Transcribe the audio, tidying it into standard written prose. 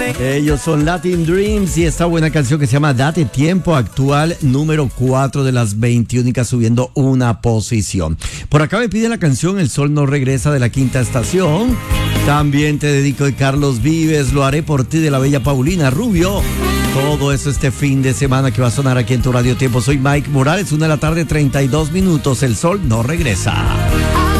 Ellos son Latin Dreams y esta buena canción que se llama Date Tiempo, actual número 4 de las 21, subiendo una posición. Por acá me pide la canción El Sol No Regresa de La Quinta Estación. También te dedico de Carlos Vives, Lo Haré Por Ti de la bella Paulina Rubio. Todo eso este fin de semana que va a sonar aquí en tu Radio Tiempo. Soy Mike Morales, 1:32 p.m. El Sol No Regresa.